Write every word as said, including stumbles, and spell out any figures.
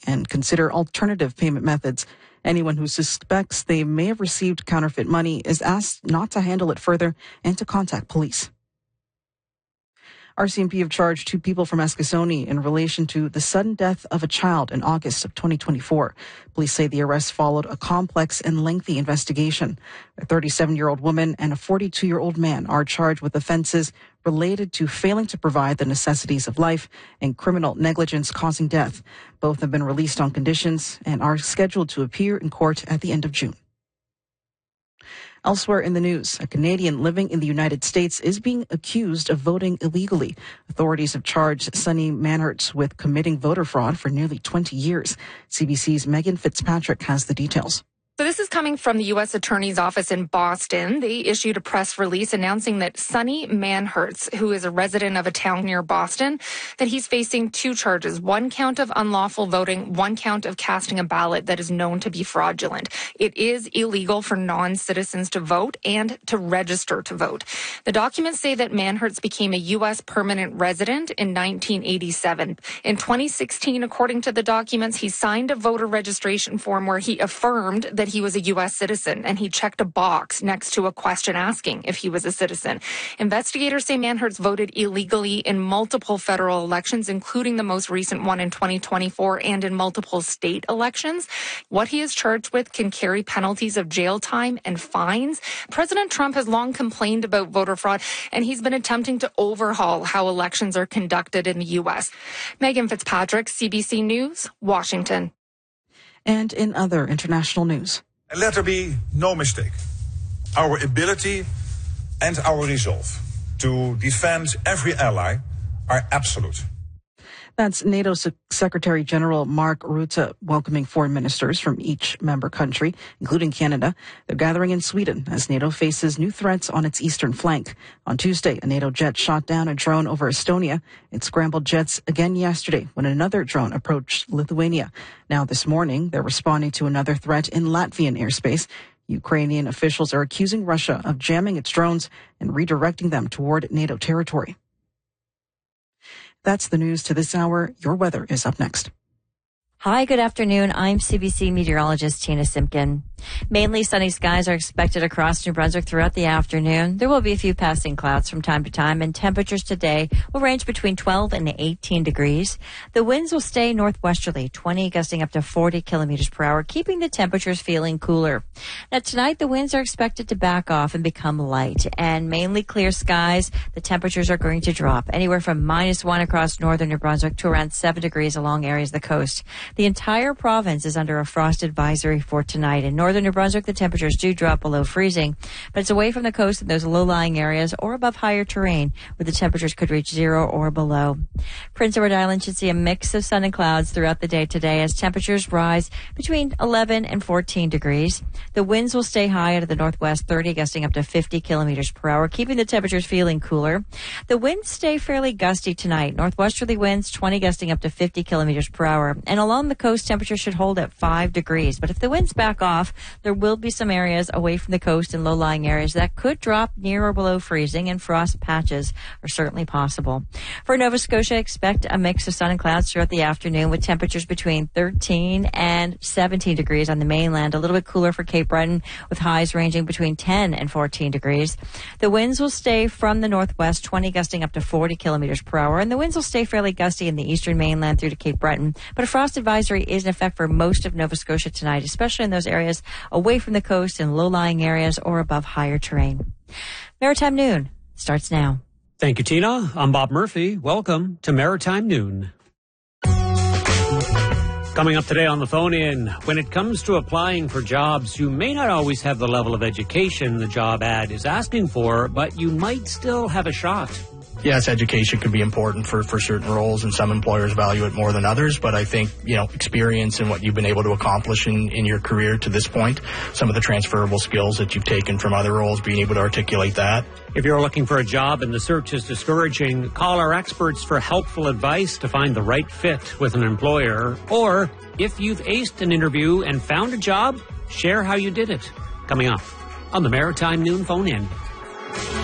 and consider alternative payment methods. Anyone who suspects they may have received counterfeit money is asked not to handle it further and to contact police. R C M P have charged two people from Eskasoni in relation to the sudden death of a child in August of twenty twenty-four. Police say the arrest followed a complex and lengthy investigation. A thirty-seven-year-old woman and a forty-two-year-old man are charged with offenses related to failing to provide the necessities of life and criminal negligence causing death. Both have been released on conditions and are scheduled to appear in court at the end of June. Elsewhere in the news, a Canadian living in the United States is being accused of voting illegally. Authorities have charged Sonny Manhertz with committing voter fraud for nearly twenty years. C B C's Megan Fitzpatrick has the details. So this is coming from the U S Attorney's Office in Boston. They issued a press release announcing that Sonny Manhertz, who is a resident of a town near Boston, that he's facing two charges, one count of unlawful voting, one count of casting a ballot that is known to be fraudulent. It is illegal for non-citizens to vote and to register to vote. The documents say that Manhertz became a U S permanent resident in nineteen eighty-seven. In twenty sixteen, according to the documents, he signed a voter registration form where he affirmed that he was a U S citizen, and he checked a box next to a question asking if he was a citizen. Investigators say Manhertz voted illegally in multiple federal elections, including the most recent one in twenty twenty-four, and in multiple state elections. What he is charged with can carry penalties of jail time and fines. President Trump has long complained about voter fraud, and he's been attempting to overhaul how elections are conducted in the U S. Megan Fitzpatrick, C B C News, Washington. And in other international news. And let there be no mistake. Our ability and our resolve to defend every ally are absolute. That's NATO Secretary General Mark Rutte welcoming foreign ministers from each member country, including Canada. They're gathering in Sweden as NATO faces new threats on its eastern flank. On Tuesday, a NATO jet shot down a drone over Estonia. It scrambled jets again yesterday when another drone approached Lithuania. Now this morning, they're responding to another threat in Latvian airspace. Ukrainian officials are accusing Russia of jamming its drones and redirecting them toward NATO territory. That's the news to this hour. Your weather is up next. Hi, good afternoon. I'm C B C meteorologist Tina Simpkin. Mainly sunny skies are expected across New Brunswick throughout the afternoon. There will be a few passing clouds from time to time, and temperatures today will range between twelve and eighteen degrees. The winds will stay northwesterly, twenty gusting up to forty kilometers per hour, keeping the temperatures feeling cooler. Now tonight, the winds are expected to back off and become light, and mainly clear skies. The temperatures are going to drop anywhere from minus one across northern New Brunswick to around seven degrees along areas of the coast. The entire province is under a frost advisory for tonight. In northern New Brunswick, the temperatures do drop below freezing, but it's away from the coast in those low-lying areas or above higher terrain where the temperatures could reach zero or below. Prince Edward Island should see a mix of sun and clouds throughout the day today as temperatures rise between eleven and fourteen degrees. The winds will stay high out of the northwest, thirty gusting up to fifty kilometers per hour, keeping the temperatures feeling cooler. The winds stay fairly gusty tonight. Northwesterly winds, twenty gusting up to fifty kilometers per hour. And along the coast, temperatures should hold at five degrees. But if the winds back off, there will be some areas away from the coast and low-lying areas that could drop near or below freezing, and frost patches are certainly possible. For Nova Scotia, expect a mix of sun and clouds throughout the afternoon with temperatures between thirteen and seventeen degrees on the mainland. A little bit cooler for Cape Breton with highs ranging between ten and fourteen degrees. The winds will stay from the northwest, twenty gusting up to forty kilometers per hour, and the winds will stay fairly gusty in the eastern mainland through to Cape Breton. But a frost advisory is in effect for most of Nova Scotia tonight, especially in those areas away from the coast and low-lying areas or above higher terrain. Maritime Noon starts now. Thank you, Tina. I'm Bob Murphy. Welcome to Maritime Noon. Coming up today on the phone in, when it comes to applying for jobs, you may not always have the level of education the job ad is asking for, but you might still have a shot. Yes, education can be important for, for certain roles, and some employers value it more than others. But I think, you know, experience and what you've been able to accomplish in, in your career to this point, some of the transferable skills that you've taken from other roles, being able to articulate that. If you're looking for a job and the search is discouraging, call our experts for helpful advice to find the right fit with an employer. Or if you've aced an interview and found a job, share how you did it. Coming up on the Maritime Noon Phone In.